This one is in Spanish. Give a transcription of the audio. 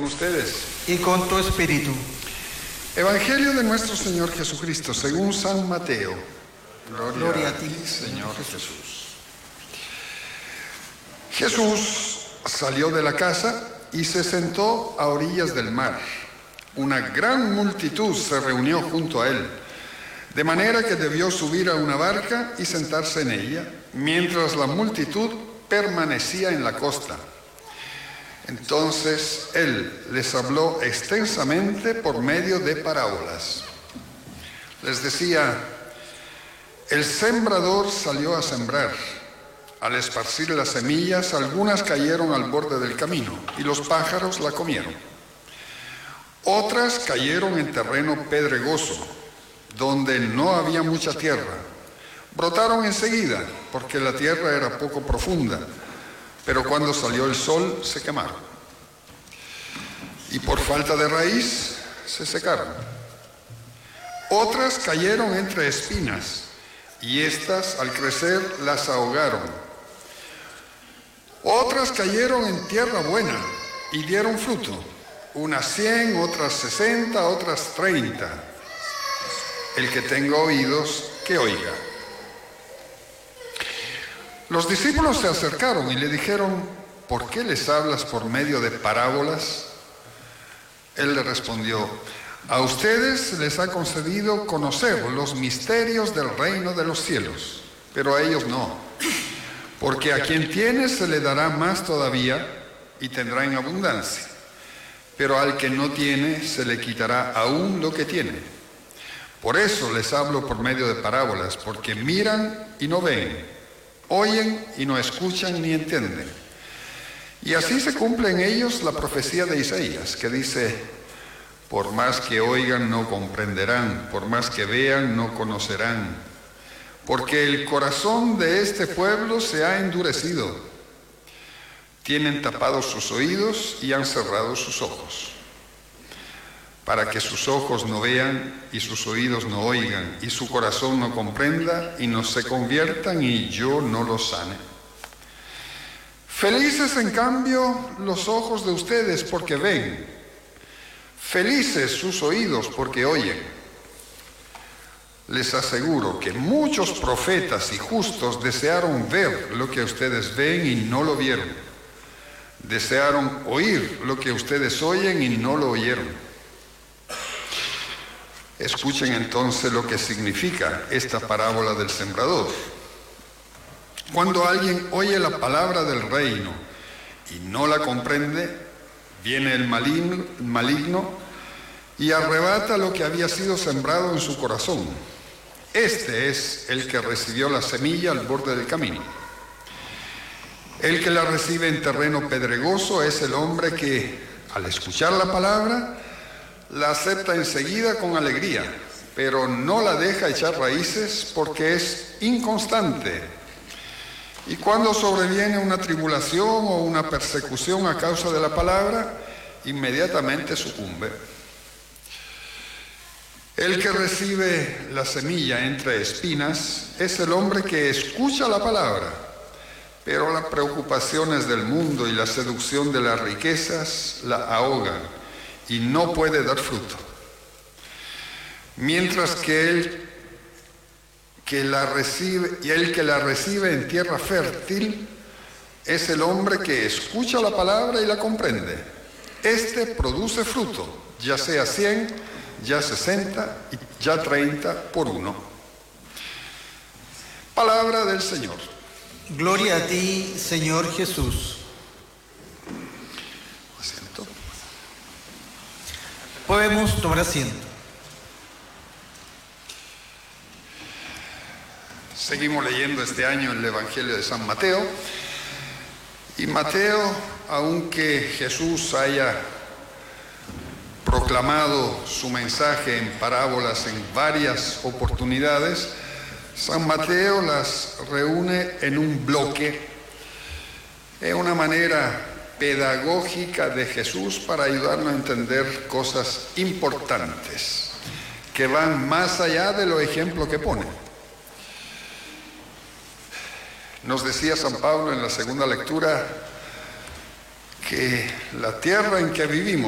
ustedes. Y con tu espíritu. Evangelio de nuestro Señor Jesucristo, según San Mateo. Gloria a ti, Señor Jesús. Jesús salió de la casa y se sentó a orillas del mar. Una gran multitud se reunió junto a él, de manera que debió subir a una barca y sentarse en ella, mientras la multitud permanecía en la costa. Entonces él les habló extensamente por medio de parábolas. Les decía: el sembrador salió a sembrar. Al esparcir las semillas, algunas cayeron al borde del camino y los pájaros la comieron. Otras cayeron en terreno pedregoso, donde no había mucha tierra. Brotaron enseguida, porque la tierra era poco profunda, pero cuando salió el sol se quemaron. Y por falta de raíz se secaron. Otras cayeron entre espinas, y éstas al crecer las ahogaron. Otras cayeron en tierra buena y dieron fruto, unas 100, otras 60, otras 30. El que tenga oídos, que oiga. Los discípulos se acercaron y le dijeron: ¿por qué les hablas por medio de parábolas? Él le respondió: a ustedes les ha concedido conocer los misterios del reino de los cielos, pero a ellos no. Porque a quien tiene se le dará más todavía y tendrá en abundancia, pero al que no tiene se le quitará aún lo que tiene. Por eso les hablo por medio de parábolas, porque miran y no ven, oyen y no escuchan ni entienden. Y así se cumple en ellos la profecía de Isaías, que dice: por más que oigan no comprenderán, por más que vean no conocerán, porque el corazón de este pueblo se ha endurecido. Tienen tapados sus oídos y han cerrado sus ojos, para que sus ojos no vean y sus oídos no oigan y su corazón no comprenda y no se conviertan y yo no los sane. Felices en cambio los ojos de ustedes porque ven, felices sus oídos porque oyen. Les aseguro que muchos profetas y justos desearon ver lo que ustedes ven y no lo vieron. Desearon oír lo que ustedes oyen y no lo oyeron. Escuchen entonces lo que significa esta parábola del sembrador. Cuando alguien oye la palabra del reino y no la comprende, viene el maligno y arrebata lo que había sido sembrado en su corazón. Este es el que recibió la semilla al borde del camino. El que la recibe en terreno pedregoso es el hombre que, al escuchar la palabra, la acepta enseguida con alegría, pero no la deja echar raíces porque es inconstante. Y cuando sobreviene una tribulación o una persecución a causa de la palabra, inmediatamente sucumbe. El que recibe la semilla entre espinas es el hombre que escucha la palabra, pero las preocupaciones del mundo y la seducción de las riquezas la ahogan y no puede dar fruto. Mientras que el que la recibe en tierra fértil es el hombre que escucha la palabra y la comprende. Este produce fruto, ya sea 100, ya 60 y ya 30 por uno. Palabra del Señor. Gloria a ti, Señor Jesús. Asiento. Podemos tomar asiento. Seguimos leyendo este año el Evangelio de San Mateo. Y Mateo, aunque Jesús haya proclamado su mensaje en parábolas en varias oportunidades, San Mateo las reúne en un bloque, en una manera pedagógica de Jesús para ayudarnos a entender cosas importantes que van más allá de los ejemplos que pone. Nos decía San Pablo en la segunda lectura que la tierra en que vivimos